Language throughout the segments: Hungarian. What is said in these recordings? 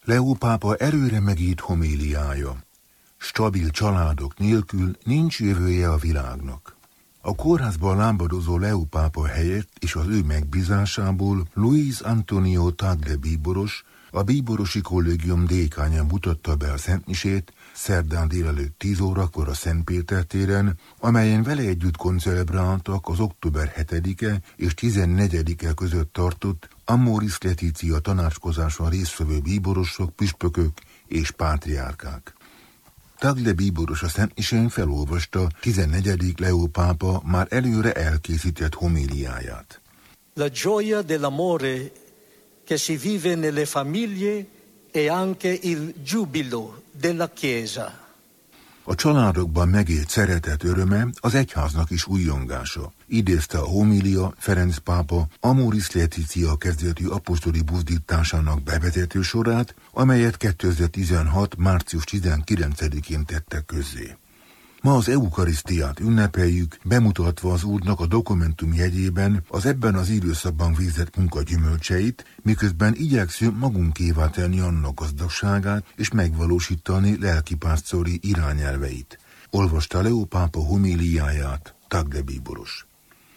Leó pápa erőre megírt homéliája. Stabil családok nélkül nincs jövője a világnak. A kórházban lábadozó Leó pápa helyett és az ő megbízásából Luis Antonio Tagle bíboros, a bíborosi kollégium dékánya mutatta be a szentmisét szerdán délelőtt 10 órakor a Szent Péter téren, amelyen vele együtt koncelebráltak az október 7-e és 14-e között tartott Amoris Laetitia tanácskozáson résztvevő bíborosok, püspökök és pátriárkák. Tagle bíboros a szentmisén felolvasta 14. Leó pápa már előre elkészített homéliáját. La gioia dell'amore che si vive nelle famiglie e anche il giubilo della Chiesa. A családokban megélt szeretet öröme az egyháznak is újjongása. Idézte a homilia Ferenc pápa Amoris Laetitia kezdetű apostoli buzdításának bevezető sorát, amelyet 2016. március 19-én tettek közzé. Ma az eukarisztiát ünnepeljük, bemutatva az Úrnak a dokumentum jegyében az ebben az időszakban végzett munka gyümölcseit, miközben igyekszünk magunkévá tenni annak gazdagságát és megvalósítani lelkipásztori irányelveit. Olvasta Leó pápa homéliáját Tagle bíboros.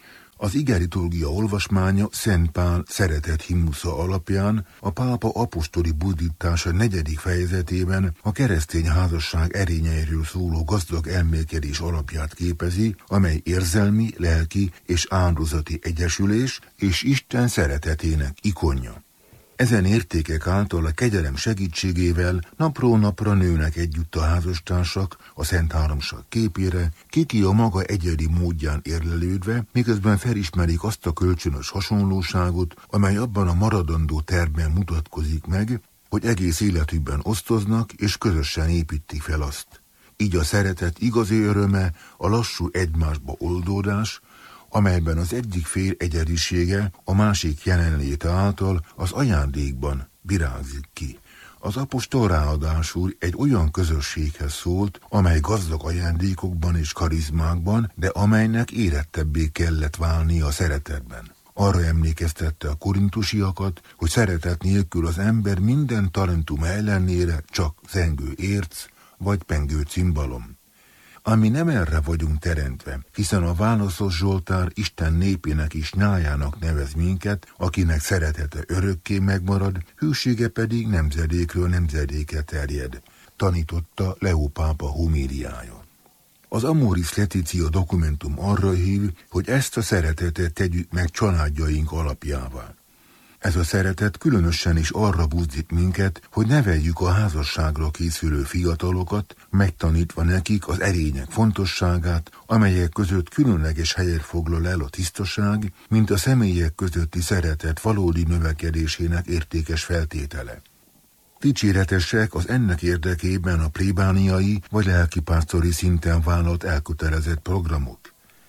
Az igeliturgia olvasmánya Szent Pál szeretet himnusza alapján a pápa apostoli buzdítása 4. fejezetében a keresztény házasság erényeiről szóló gazdag elmélkedés alapját képezi, amely érzelmi, lelki és áldozati egyesülés és Isten szeretetének ikonja. Ezen értékek által a kegyelem segítségével napról napra nőnek együtt a házastársak a Szent Háromság képére, ki a maga egyedi módján érlelődve, miközben felismerik azt a kölcsönös hasonlóságot, amely abban a maradandó tervben mutatkozik meg, hogy egész életükben osztoznak és közösen építik fel azt. Így a szeretet igazi öröme a lassú egymásba oldódás, amelyben az egyik fél egyedisége a másik jelenléte által az ajándékban virágzik ki. Az apostol ráadásul egy olyan közösséghez szólt, amely gazdag ajándékokban és karizmákban, de amelynek érettebbé kellett válnia a szeretetben. Arra emlékeztette a korintusiakat, hogy szeretet nélkül az ember minden talentum ellenére csak zengő érc vagy pengő cimbalom. Ami nem erre vagyunk teremtve, hiszen a válaszos Zsoltár Isten népének és nyájának nevez minket, akinek szeretete örökké megmarad, hűsége pedig nemzedékről nemzedékre terjed, tanította Leó pápa homéliája. Az Amoris Laetitia dokumentum arra hív, hogy ezt a szeretetet tegyük meg családjaink alapjává. Ez a szeretet különösen is arra buzdít minket, hogy neveljük a házasságra készülő fiatalokat, megtanítva nekik az erények fontosságát, amelyek között különleges helyet foglal el a tisztaság, mint a személyek közötti szeretet valódi növekedésének értékes feltétele. Dicséretesek az ennek érdekében a plébániai vagy lelkipásztori szinten vállalt elkötelezett programok.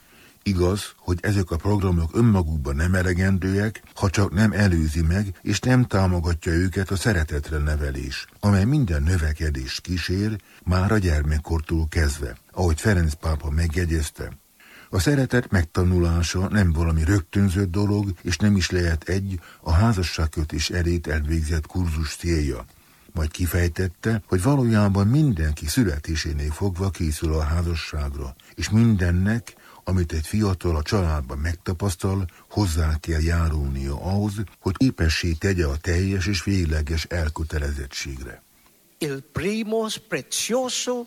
Igaz, hogy ezek a programok önmagukban nem elegendőek, ha csak nem előzi meg és nem támogatja őket a szeretetre nevelés, amely minden növekedést kísér, már a gyermekkortól kezdve, ahogy Ferenc pápa megjegyezte. A szeretet megtanulása nem valami rögtönzött dolog, és nem is lehet egy a házasságkötés elét elvégzett kurzus célja. Majd kifejtette, hogy valójában mindenki születésénél fogva készül a házasságra, és mindennek, amit egy fiatal a családban megtapasztal, hozzá kell járulnia ahhoz, hogy képessé tegye a teljes és végleges elkötelezettségre. Il primo prezioso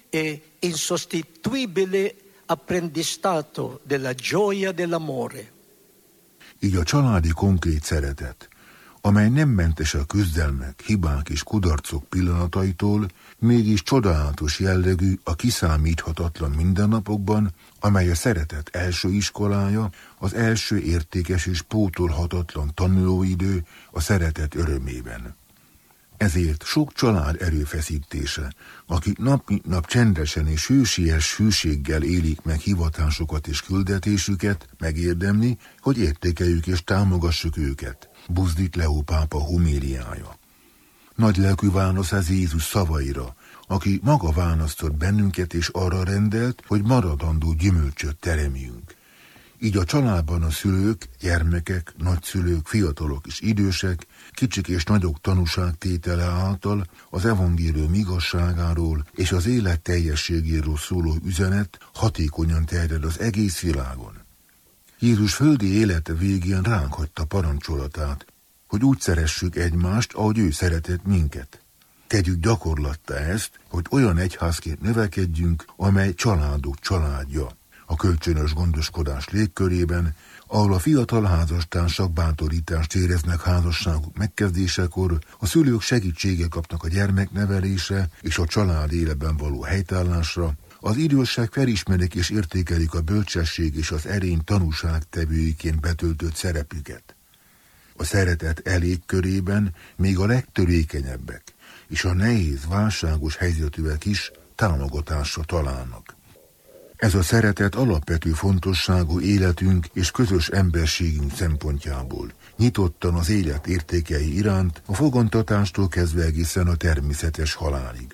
e insostituibile apprendistato della gioia dell'amore. Így a családi konkrét szeretet, amely nem mentes a küzdelmek, hibák és kudarcok pillanataitól, mégis csodálatos jellegű a kiszámíthatatlan mindennapokban, amely a szeretet első iskolája, az első értékes és pótolhatatlan tanulóidő a szeretet örömében. Ezért sok család erőfeszítése, akik nap mint nap csendesen és hősies hűséggel élik meg hivatásokat és küldetésüket, megérdemli, hogy értékeljük és támogassuk őket, buzdít Leó pápa homéliája. Nagy lelkű válasz ez Jézus szavaira, aki maga választott bennünket és arra rendelt, hogy maradandó gyümölcsöt teremjünk. Így a családban a szülők, gyermekek, nagyszülők, fiatalok és idősek, kicsik és nagyok tanúságtétele által az evangélium igazságáról és az élet teljességéről szóló üzenet hatékonyan terjed az egész világon. Jézus földi élete végén ránk hagyta parancsolatát, hogy úgy szeressük egymást, ahogy ő szeretett minket. Tegyük gyakorlattá ezt, hogy olyan egyházként növekedjünk, amely családok családja, a kölcsönös gondoskodás légkörében, ahol a fiatal házastársak bátorítást éreznek házasságuk megkezdésekor, a szülők segítséget kapnak a gyermeknevelésre és a család életben való helytállásra, az idősek felismerik és értékelik a bölcsesség és az erény tanúságtevőiként betöltött szerepüket. A szeretet elégkörében még a legtörékenyebbek és a nehéz, válságos helyzetűek is támogatásra találnak. Ez a szeretet alapvető fontosságú életünk és közös emberségünk szempontjából, nyitottan az élet értékei iránt, a fogantatástól kezdve egészen a természetes halálig.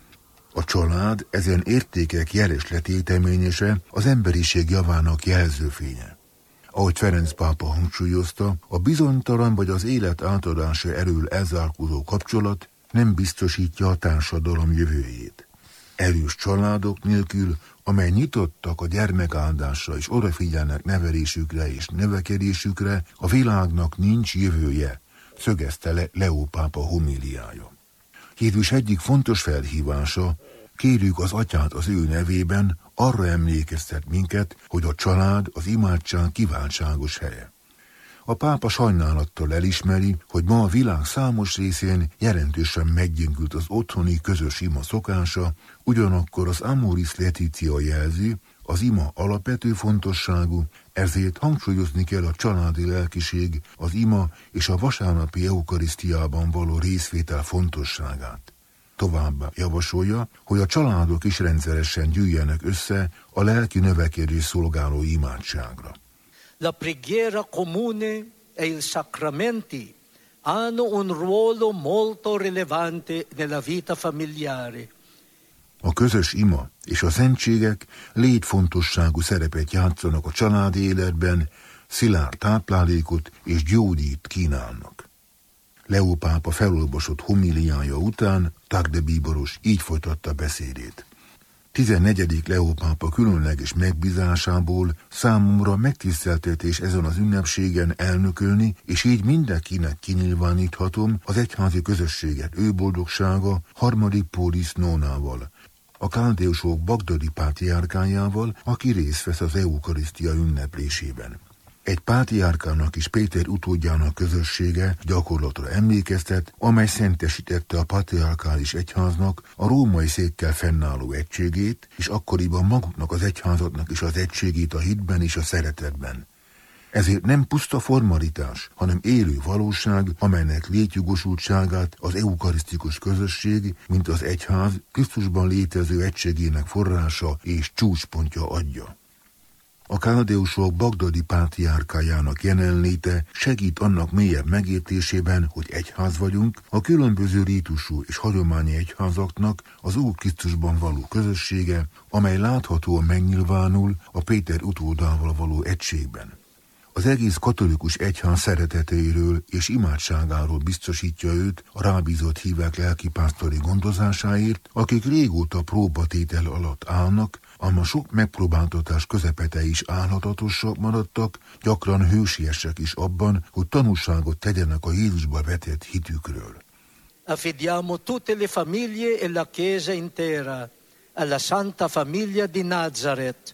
A család ezen értékek jeles letéteményese, az emberiség javának jelzőfénye. Ahogy Ferenc pápa hangsúlyozta, a bizonytalan vagy az élet átadása elől elzárkózó kapcsolat nem biztosítja a társadalom jövőjét. Erős családok nélkül, amely nyitottak a gyermekáldásra és odafigyelnek nevelésükre és növekedésükre, a világnak nincs jövője, szögezte le Leó pápa homíliája. Jézus egyik fontos felhívása, kérjük az Atyát az ő nevében, arra emlékeztet minket, hogy a család az imádság kiváltságos helye. A pápa sajnálattal elismeri, hogy ma a világ számos részén jelentősen meggyengült az otthoni közös ima szokása, ugyanakkor az Amoris Laetitia jelzi, az ima alapvető fontosságú, ezért hangsúlyozni kell a családi lelkiség, az ima és a vasárnapi eukarisztiában való részvétel fontosságát. Továbbá javasolja, hogy a családok is rendszeresen gyűjjenek össze a lelki növekedés szolgáló imádságra. La preghiera comune e i sacramenti hanno un ruolo molto rilevante nella vita familiare. A közös ima és a szentségek létfontosságú szerepet játszanak a családi életben, szilárd táplálékot és gyógyít kínálnak. Leó pápa felolvasott homíliája után Tagle bíboros így folytatta beszédét. 14. Leó pápa különleges megbízásából számomra megtiszteltetés ezen az ünnepségen elnökölni, és így mindenkinek kinyilváníthatom az egyházi közösséget ő boldogsága harmadik Polis Nonával, a káldeusok bagdadi pátriárkájával, aki részt vesz az eukarisztia ünneplésében. Egy pátriárkának és Péter utódjának közössége gyakorlatra emlékeztet, amely szentesítette a patriarkális egyháznak a római székkel fennálló egységét, és akkoriban maguknak az egyházatnak is az egységét a hitben és a szeretetben. Ezért nem puszta formalitás, hanem élő valóság, amelynek létjogosultságát az eukarisztikus közösség, mint az egyház Krisztusban létező egységének forrása és csúcspontja adja. A káldeusok bagdadi pátriárkájának jelenléte segít annak mélyebb megértésében, hogy egyház vagyunk, a különböző rítusú és hagyományi egyházaknak az Úr Krisztusban való közössége, amely láthatóan megnyilvánul a Péter utódával való egységben. Az egész katolikus egyház szereteteiről és imádságáról biztosítja őt a rábízott hívek lelkipásztori gondozásáért, akik régóta próbatétel alatt állnak, ám a sok megpróbáltatás közepete is állhatatosak maradtak, gyakran hősiesek is abban, hogy tanúságot tegyenek a Jézusba vetett hitükről. Affidiamo tutte le famiglie e la Chiesa intera alla Santa Famiglia di Nazareth.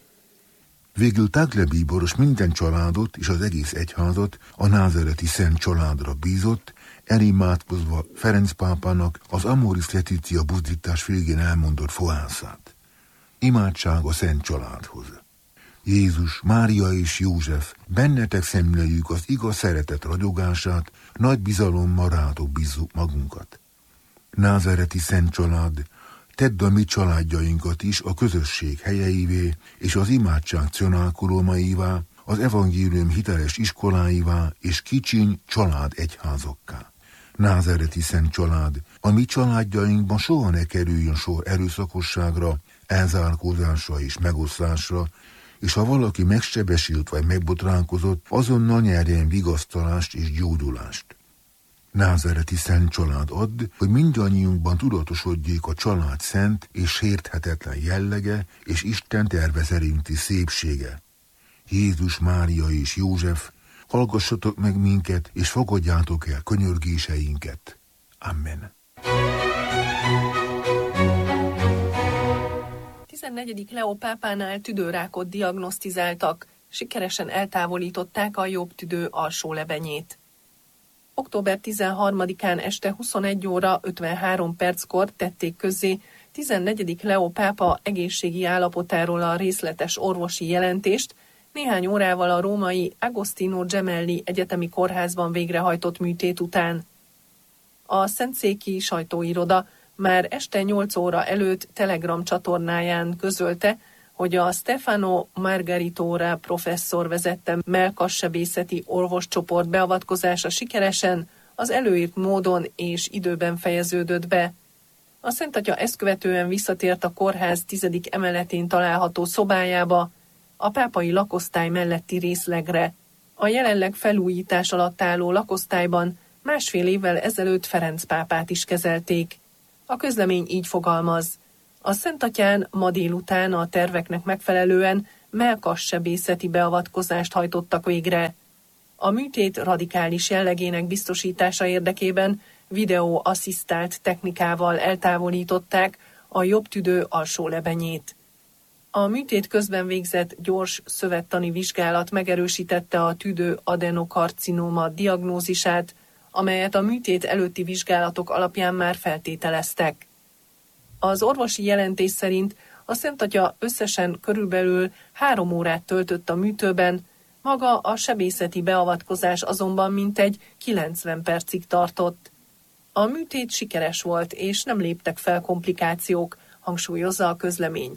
Végül Tagle bíboros minden családot és az egész egyházat a názareti szent családra bízott, elimádkozva Ferenc pápának az Amoris Laetitia buzdítás végén elmondott fohászát. Imádság a szent családhoz. Jézus, Mária és József, bennetek szemléljük az igaz szeretet ragyogását, nagy bizalommal rátok bízzuk magunkat. Názareti szent család, tedd a mi családjainkat is a közösség helyeivé és az imádság cionálkolómaivá, az evangélium hiteles iskoláivá és kicsiny család egyházakká. Názareti szent család, a mi családjainkban soha ne kerüljön sor erőszakosságra, elzárkózásra és megoszlásra, és ha valaki megsebesült vagy megbotránkozott, azonnal nyerjen vigasztalást és gyógyulást. Názáreti Szent Család add, hogy mindannyiunkban tudatosodjék a család szent és sérthetetlen jellege és Isten terve szerinti szépsége. Jézus, Mária és József, hallgassatok meg minket, és fogadjátok el könyörgéseinket. Amen. 14. Leó pápánál tüdőrákot diagnosztizáltak, sikeresen eltávolították a jobb tüdő alsó lebenyét. Október 13-án este 21 óra 53 perckor tették közzé 14. Leó pápa egészségi állapotáról a részletes orvosi jelentést, néhány órával a római Agostino Gemelli Egyetemi Kórházban végrehajtott műtét után. A szentszéki sajtóiroda már este 8 óra előtt Telegram csatornáján közölte, hogy a Stefano Margaritora professzor vezette mellkassebészeti orvoscsoport beavatkozása sikeresen, az előírt módon és időben fejeződött be. A Szent Atya ezt követően visszatért a kórház 10. emeletén található szobájába, a pápai lakosztály melletti részlegre. A jelenleg felújítás alatt álló lakosztályban másfél évvel ezelőtt Ferenc pápát is kezelték. A közlemény így fogalmaz: a Szent Atyán ma délután a terveknek megfelelően mellkassebészeti beavatkozást hajtottak végre. A műtét radikális jellegének biztosítása érdekében videóasszisztált technikával eltávolították a jobb tüdő alsó lebenyét. A műtét közben végzett gyors szövettani vizsgálat megerősítette a tüdő adenokarcinóma diagnózisát, amelyet a műtét előtti vizsgálatok alapján már feltételeztek. Az orvosi jelentés szerint a Szent Atya összesen körülbelül 3 órát töltött a műtőben, maga a sebészeti beavatkozás azonban mintegy 90 percig tartott. A műtét sikeres volt, és nem léptek fel komplikációk, hangsúlyozza a közlemény.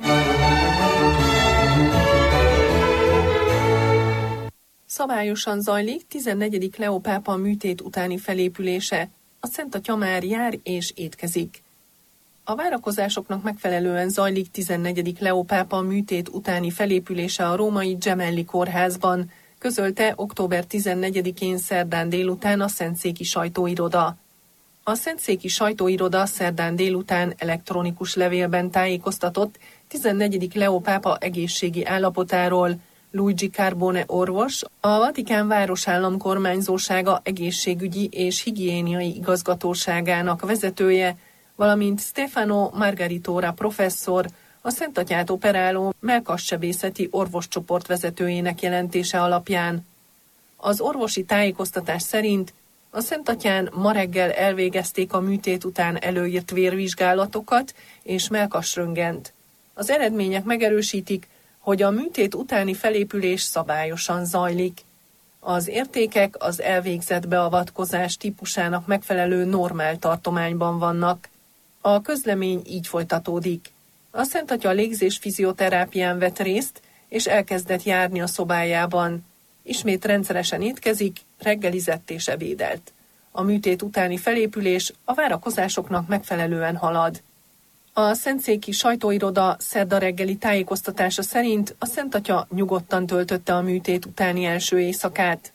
Szabályosan zajlik 14. Leó pápa műtét utáni felépülése. A Szent Atya már jár és étkezik. A várakozásoknak megfelelően zajlik 14. Leó pápa műtét utáni felépülése a római Gemelli kórházban, közölte október 14-én szerdán délután a szentszéki sajtóiroda. A szentszéki sajtóiroda szerdán délután elektronikus levélben tájékoztatott 14. Leó pápa egészségi állapotáról. Luigi Carbone orvos, a Vatikán városállam kormányzósága egészségügyi és higiéniai igazgatóságának vezetője, valamint Stefano Margaritora professzor, a Szent Atyát operáló mellkassebészeti orvoscsoport vezetőjének jelentése alapján. Az orvosi tájékoztatás szerint a Szent Atyán ma reggel elvégezték a műtét után előírt vérvizsgálatokat és mellkasröntgent. Az eredmények megerősítik, hogy a műtét utáni felépülés szabályosan zajlik. Az értékek az elvégzett beavatkozás típusának megfelelő normál tartományban vannak. A közlemény így folytatódik. A Szent Atya légzés fizioterápián vett részt, és elkezdett járni a szobájában. Ismét rendszeresen étkezik, reggelizett és ebédelt. A műtét utáni felépülés a várakozásoknak megfelelően halad. A szentszéki sajtóiroda szerda reggeli tájékoztatása szerint a Szent Atya nyugodtan töltötte a műtét utáni első éjszakát.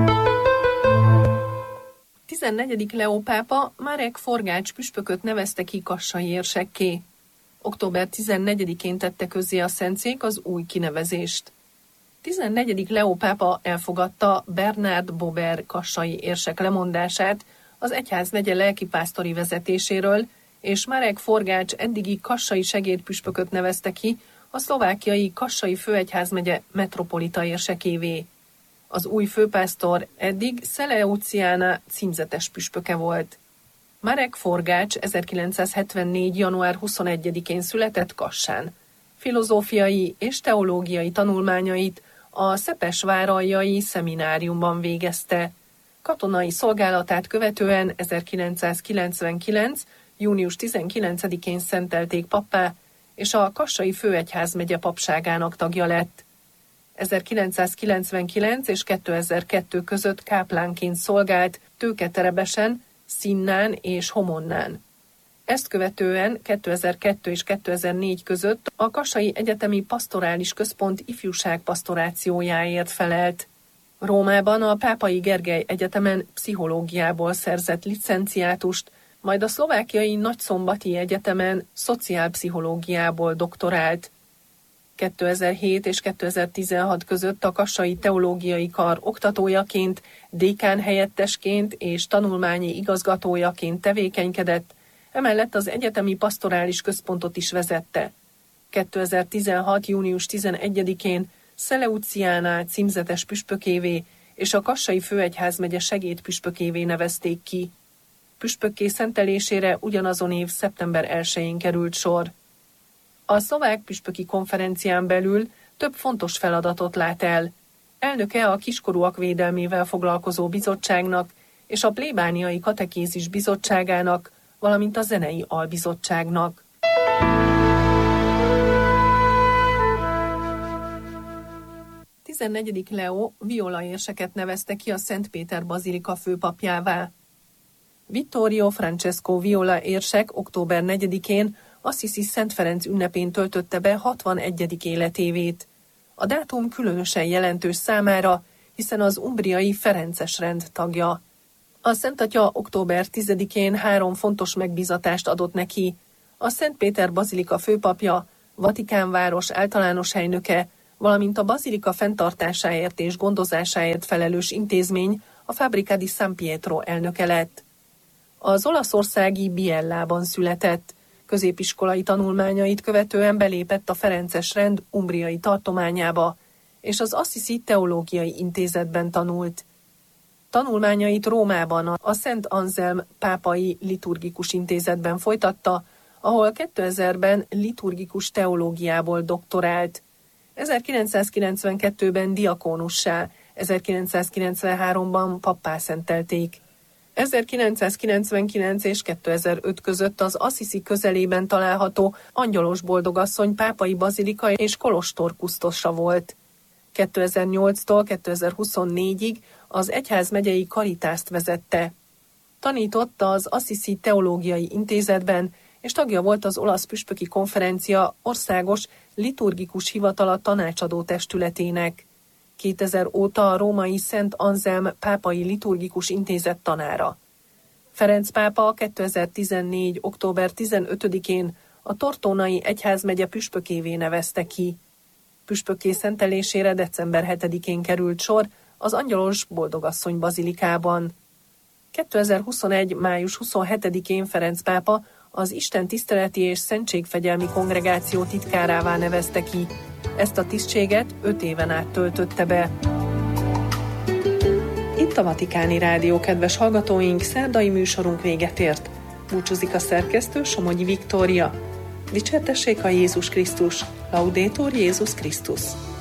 14. Leó pápa Marek Forgács püspököt nevezte ki kassai érsekké. Október 14-én tette közzé a szentszék az új kinevezést. 14. Leó pápa elfogadta Bernard Bober kassai érsek lemondását az egyházmegye lelkipásztori vezetéséről, és Marek Forgács eddigi kassai segédpüspököt nevezte ki a szlovákiai Kassai főegyházmegye metropolita érsekévé. Az új főpásztor eddig Seleuciana címzetes püspöke volt. Marek Forgács 1974. január 21-én született Kassán. Filozófiai és teológiai tanulmányait a szepesváraljai szemináriumban végezte. Katonai szolgálatát követően 1999. június 19-én szentelték pappá, és a Kassai főegyházmegye papságának tagja lett. 1999 és 2002 között káplánként szolgált Tőketerebesen, Szinnán és Homonnán. Ezt követően 2002 és 2004 között a Kassai Egyetemi Pastorális Központ ifjúság pastorációjáért felelt. Rómában a Pápai Gergely Egyetemen pszichológiából szerzett licenciátust, majd a szlovákiai Nagyszombati Egyetemen szociálpszichológiából doktorált. 2007 és 2016 között a Kassai Teológiai Kar oktatójaként, dékán helyettesként és tanulmányi igazgatójaként tevékenykedett, emellett az Egyetemi Pastorális Központot is vezette. 2016. június 11-én Szeleuciánál címzetes püspökévé és a Kassai Főegyházmegye segédpüspökévé nevezték ki. Püspökké szentelésére ugyanazon év szeptember 1-én került sor. A szlovák püspöki konferencián belül több fontos feladatot lát el. Elnöke a kiskorúak védelmével foglalkozó bizottságnak és a plébániai katekézis bizottságának, valamint a zenei albizottságnak. A 14. Leó violaérseket nevezte ki a Szent Péter bazilika főpapjává. Vittorio Francesco Viola érsek október 4-én Assisi Szent Ferenc ünnepén töltötte be 61. életévét. A dátum különösen jelentős számára, hiszen az umbriai ferences rend tagja. A Szent Atya október 10-én 3 fontos megbízatást adott neki. A Szent Péter bazilika főpapja, Vatikán város általános helynöke, valamint a bazilika fenntartásáért és gondozásáért felelős intézmény, a Fabbrica di San Pietro elnöke lett. Az olaszországi Biellában született. Középiskolai tanulmányait követően belépett a ferences rend umbriai tartományába, és az Assisi Teológiai Intézetben tanult. Tanulmányait Rómában a Szent Anzelm Pápai Liturgikus Intézetben folytatta, ahol 2000-ben liturgikus teológiából doktorált. 1992-ben diakónussá, 1993-ban pappá szentelték. 1999 és 2005 között az Assisi közelében található Angyalos Boldogasszony pápai bazilika és kolostor kusztosa volt. 2008-tól 2024-ig az egyházmegyei karitást vezette. Tanított az Assisi Teológiai Intézetben, és tagja volt az olasz püspöki konferencia országos liturgikus hivatala tanácsadó testületének. 2000 óta a római Szent Anzelm Pápai Liturgikus Intézet tanára. Ferenc pápa 2014. október 15-én a Tortonai Egyházmegye püspökévé nevezte ki. Püspökké szentelésére december 7-én került sor az Angyalos Boldogasszony bazilikában. 2021. május 27-én Ferenc pápa az Isten tiszteleti és szentségfegyelmi kongregáció titkárává nevezte ki. Ezt a tisztséget 5 éven át töltötte be. Itt a Vatikáni Rádió, kedves hallgatóink, szerdai műsorunk véget ért. Búcsúzik a szerkesztő, Somogyi Viktória. Dicsértessék a Jézus Krisztus, Laudetur Jézus Krisztus.